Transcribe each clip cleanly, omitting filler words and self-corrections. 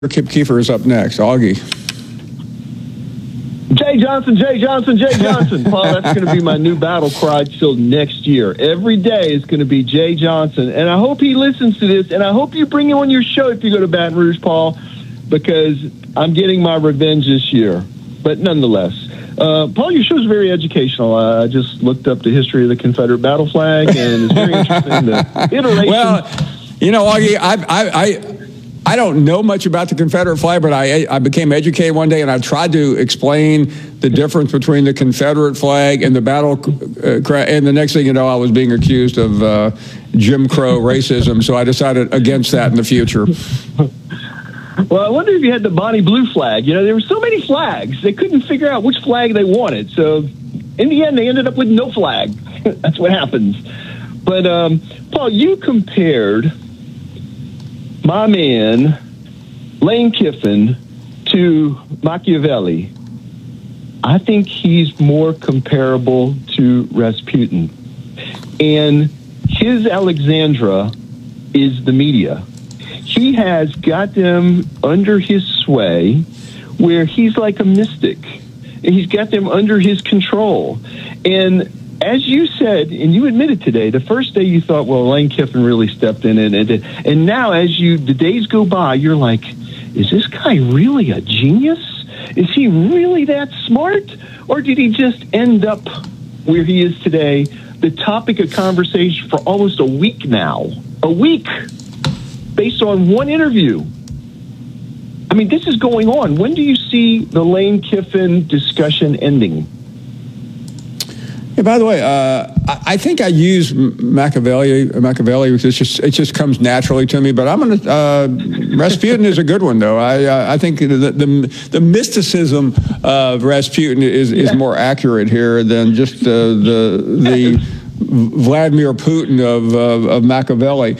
Kip Keefer is up next. Augie. Jay Johnson, Jay Johnson, Jay Johnson. Paul, that's going to be my new battle cry till next year. Every day is going to be Jay Johnson. And I hope he listens to this, and I hope you bring him on your show if you go to Baton Rouge, Paul, because I'm getting my revenge this year. But nonetheless, Paul, your show is very educational. I just looked up the history of the Confederate battle flag, and it's very interesting. The iteration. Well, Augie, I don't know much about the Confederate flag, but I became educated one day, and I tried to explain the difference between the Confederate flag and the battle and the next thing you know, I was being accused of Jim Crow racism, so I decided against that in the future. Well, I wonder if you had the Bonnie Blue flag. There were so many flags. They couldn't figure out which flag they wanted, so in the end, they ended up with no flag. That's what happens. But, Paul, you compared my man, Lane Kiffin, to Machiavelli. I think he's more comparable to Rasputin. And his Alexandra is the media. He has got them under his sway where he's like a mystic. And he's got them under his control. And as you said, and you admitted today, the first day you thought, well, Lane Kiffin really stepped in, and now as the days go by, you're like, is this guy really a genius? Is he really that smart? Or did he just end up where he is today, the topic of conversation for almost a week now? A week, based on one interview. I mean, this is going on. When do you see the Lane Kiffin discussion ending? Yeah, by the way, I think I use Machiavelli because it just comes naturally to me. But I'm going to Rasputin is a good one, though. I think the mysticism of Rasputin is more accurate here than just the Vladimir Putin of Machiavelli.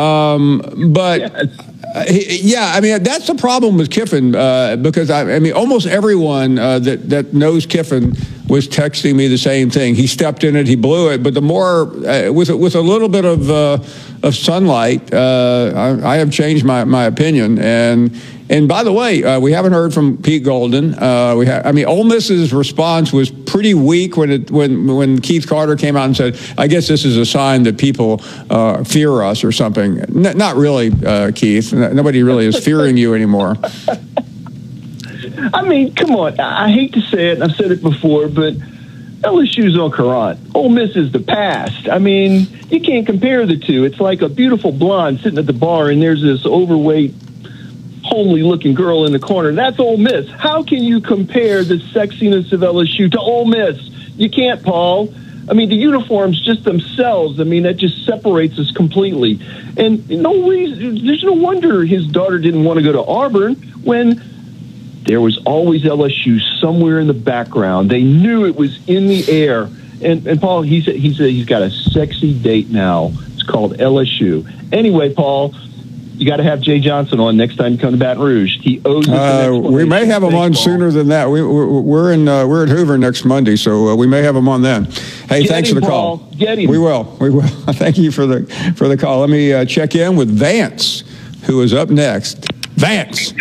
Yeah, I mean, that's the problem with Kiffin because, I mean, almost everyone that knows Kiffin was texting me the same thing. He stepped in it, he blew it, but the more, with a little bit of sunlight, I have changed my opinion. And by the way, we haven't heard from Pete Golden. Ole Miss's response was pretty weak when Keith Carter came out and said, "I guess this is a sign that people fear us or something." Not really, Keith. Nobody really is fearing you anymore. I mean, come on. I hate to say it, and I've said it before, but LSU's on current. Ole Miss is the past. I mean, you can't compare the two. It's like a beautiful blonde sitting at the bar, and there's this overweight, homely-looking girl in the corner. That's Ole Miss. How can you compare the sexiness of LSU to Ole Miss? You can't, Paul. I mean, the uniforms just themselves, I mean, that just separates us completely. And no reason, there's no wonder his daughter didn't want to go to Auburn when there was always LSU somewhere in the background. They knew it was in the air. And Paul, he's got a sexy date now. It's called LSU. Anyway, Paul, you got to have Jay Johnson on next time you come to Baton Rouge. He owes us we may have him on sooner than that. We're at Hoover next Monday, so we may have him on then. Hey, thanks for the call. Get him. We will. Thank you for the call. Let me check in with Vance, who is up next. Vance.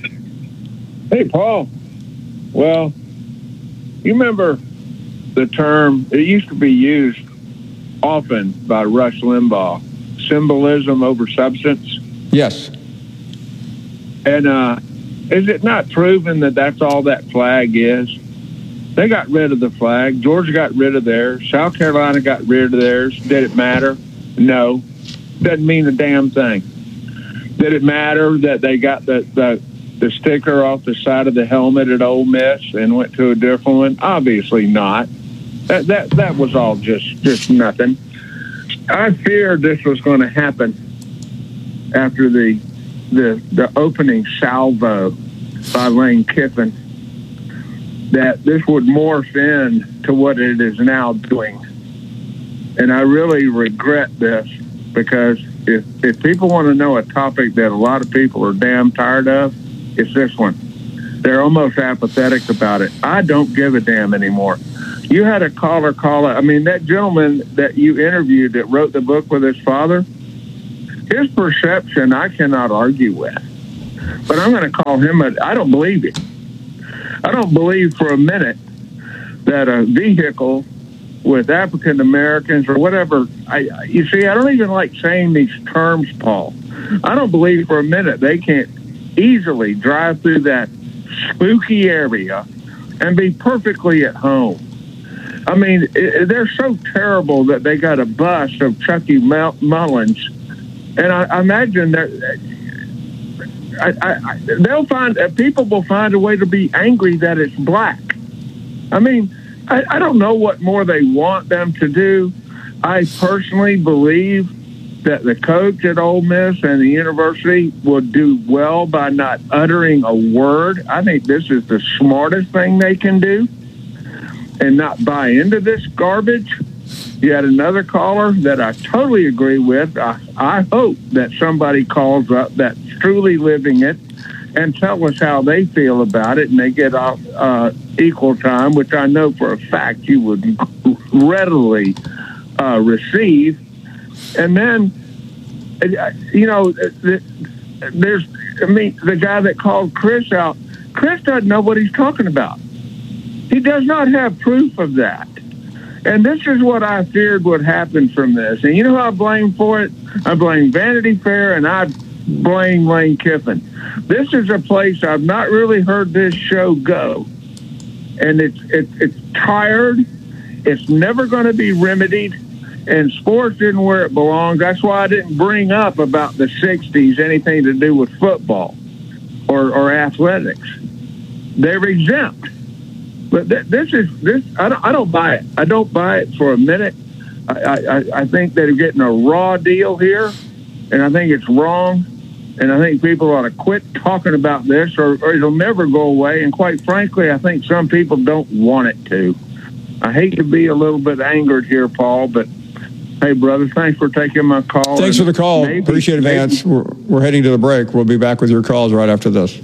Hey, Paul. Well, you remember the term, it used to be used often by Rush Limbaugh, symbolism over substance? Yes. And is it not proven that that's all that flag is? They got rid of the flag. Georgia got rid of theirs. South Carolina got rid of theirs. Did it matter? No. Doesn't mean a damn thing. Did it matter that they got the sticker off the side of the helmet at Ole Miss and went to a different one? Obviously not. That was all just nothing. I feared this was going to happen after the opening salvo by Lane Kiffin, that this would morph into what it is now doing. And I really regret this because if people want to know a topic that a lot of people are damn tired of, it's this one. They're almost apathetic about it. I don't give a damn anymore. You had a caller call. I mean, that gentleman that you interviewed that wrote the book with his father, his perception I cannot argue with. But I'm going to call him I don't believe it. I don't believe for a minute that a vehicle with African Americans or whatever, you see, I don't even like saying these terms, Paul. I don't believe for a minute they can't easily drive through that spooky area and be perfectly at home. I mean, they're so terrible that they got a bust of Chucky Mullins, and I imagine they'll find people will find a way to be angry that it's black. I mean, I don't know what more they want them to do. I personally believe that the coach at Ole Miss and the university would do well by not uttering a word. I think this is the smartest thing they can do and not buy into this garbage. You had another caller that I totally agree with. I hope that somebody calls up that's truly living it and tell us how they feel about it, and they get off equal time, which I know for a fact you would readily receive. And then, you know, the guy that called Chris out, Chris doesn't know what he's talking about. He does not have proof of that. And this is what I feared would happen from this. And you know who I blame for it? I blame Vanity Fair, and I blame Lane Kiffin. This is a place I've not really heard this show go. And it's tired. It's never going to be remedied. And sports isn't where it belongs. That's why I didn't bring up about the 60s, anything to do with football or athletics. They're exempt. But I don't buy it. I don't buy it for a minute. I think they're getting a raw deal here, and I think it's wrong. And I think people ought to quit talking about this, or it'll never go away. And quite frankly, I think some people don't want it to. I hate to be a little bit angered here, Paul, but hey, brother, thanks for taking my call. Thanks for the call. Appreciate it, Vance. We're heading to the break. We'll be back with your calls right after this.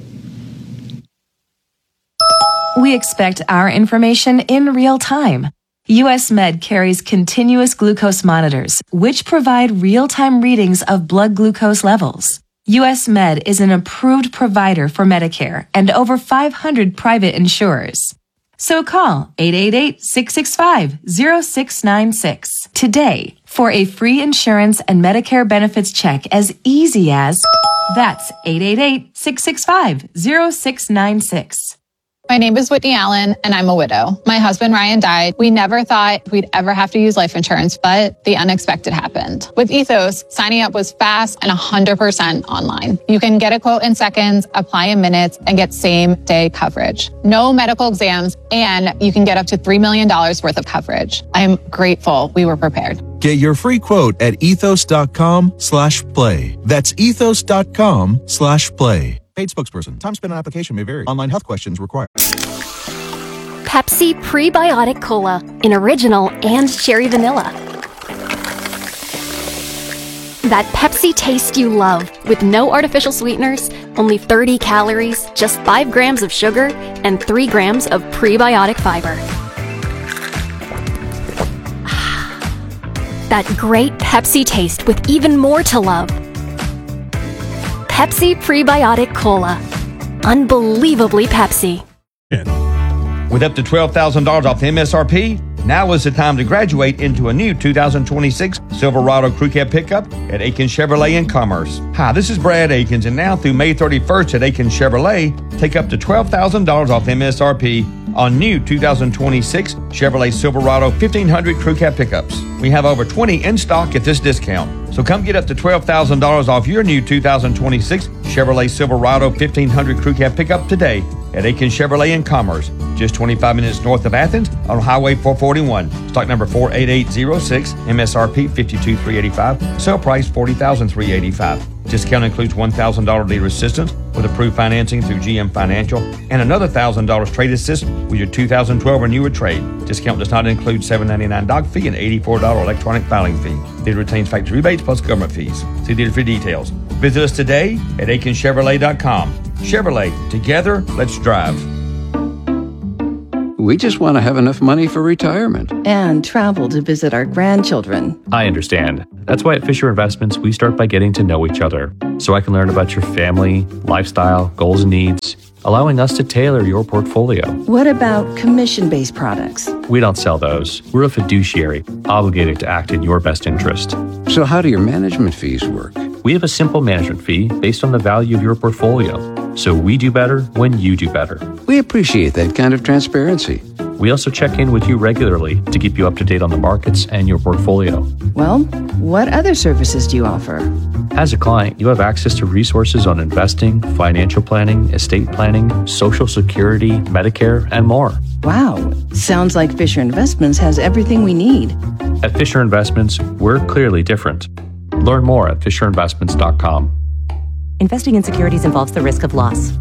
We expect our information in real time. US Med carries continuous glucose monitors, which provide real-time readings of blood glucose levels. US Med is an approved provider for Medicare and over 500 private insurers. So call 888-665-0696 today for a free insurance and Medicare benefits check as easy as that's 888-665-0696. My name is Whitney Allen, and I'm a widow. My husband, Ryan, died. We never thought we'd ever have to use life insurance, but the unexpected happened. With Ethos, signing up was fast and 100% online. You can get a quote in seconds, apply in minutes, and get same-day coverage. No medical exams, and you can get up to $3 million worth of coverage. I'm grateful we were prepared. Get your free quote at ethos.com/play. That's ethos.com/play. Paid spokesperson. Time spent on application may vary. Online health questions required. Pepsi Prebiotic Cola in original and cherry vanilla. That Pepsi taste you love with no artificial sweeteners, only 30 calories, just 5 grams of sugar, and 3 grams of prebiotic fiber. That great Pepsi taste with even more to love. Pepsi Prebiotic Cola. Unbelievably Pepsi. With up to $12,000 off the MSRP, now is the time to graduate into a new 2026 Silverado Crew Cab pickup at Aikens Chevrolet in Commerce. Hi, this is Brad Aikens, and now through May 31st at Aikens Chevrolet, take up to $12,000 off MSRP on new 2026 Chevrolet Silverado 1500 Crew Cab pickups. We have over 20 in stock at this discount. So come get up to $12,000 off your new 2026 Chevrolet Silverado 1500 Crew Cab pickup today at Aikens Chevrolet in Commerce, just 25 minutes north of Athens on Highway 441. Stock number 48806, MSRP $52,385, sale price $40,385. Discount includes $1,000 dealer assistance with approved financing through GM Financial and another $1,000 trade assist with your 2012 or newer trade. Discount does not include $7.99 doc fee and $84 electronic filing fee. Dealer retains factory rebates plus government fees. See dealer for details. Visit us today at AikensChevrolet.com. Chevrolet, together, let's drive. We just want to have enough money for retirement. And travel to visit our grandchildren. I understand. That's why at Fisher Investments, we start by getting to know each other so I can learn about your family, lifestyle, goals, and needs, allowing us to tailor your portfolio. What about commission-based products? We don't sell those. We're a fiduciary, obligated to act in your best interest. So how do your management fees work? We have a simple management fee based on the value of your portfolio. So we do better when you do better. We appreciate that kind of transparency. We also check in with you regularly to keep you up to date on the markets and your portfolio. Well, what other services do you offer? As a client, you have access to resources on investing, financial planning, estate planning, Social Security, Medicare, and more. Wow, sounds like Fisher Investments has everything we need. At Fisher Investments, we're clearly different. Learn more at FisherInvestments.com. Investing in securities involves the risk of loss.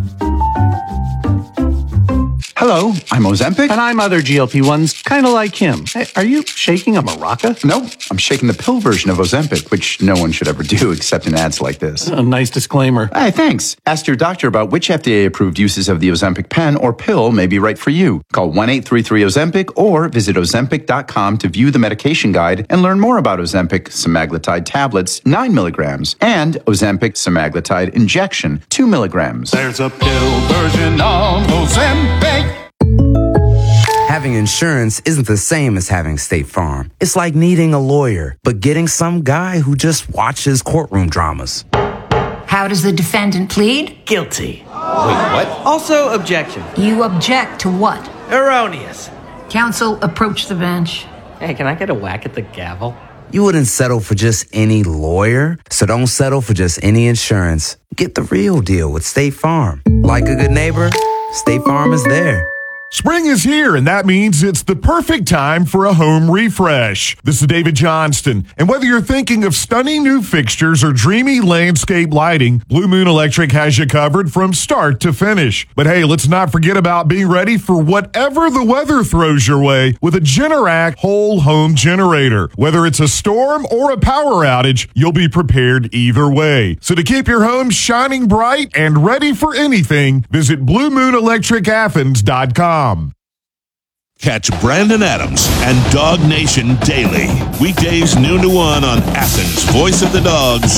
Hello, I'm Ozempic. And I'm other GLP-1s, kind of like him. Hey, are you shaking a maraca? No, I'm shaking the pill version of Ozempic, which no one should ever do except in ads like this. A nice disclaimer. Hey, thanks. Ask your doctor about which FDA-approved uses of the Ozempic pen or pill may be right for you. Call 1-833-OZEMPIC or visit Ozempic.com to view the medication guide and learn more about Ozempic semaglutide tablets, 9 milligrams, and Ozempic semaglutide injection, 2 milligrams. There's a pill version of Ozempic. Having insurance isn't the same as having State Farm. It's like needing a lawyer, but getting some guy who just watches courtroom dramas. How does the defendant plead? Guilty. Wait, what? Also, objection. You object to what? Erroneous. Counsel, approach the bench. Hey, can I get a whack at the gavel? You wouldn't settle for just any lawyer, so don't settle for just any insurance. Get the real deal with State Farm. Like a good neighbor, State Farm is there. Spring is here, and that means it's the perfect time for a home refresh. This is David Johnston, and whether you're thinking of stunning new fixtures or dreamy landscape lighting, Blue Moon Electric has you covered from start to finish. But hey, let's not forget about being ready for whatever the weather throws your way with a Generac whole home generator. Whether it's a storm or a power outage, you'll be prepared either way. So to keep your home shining bright and ready for anything, visit BlueMoonElectricAthens.com. Catch Brandon Adams and Dog Nation daily. Weekdays noon to 1 on Athens, Voice of the Dogs.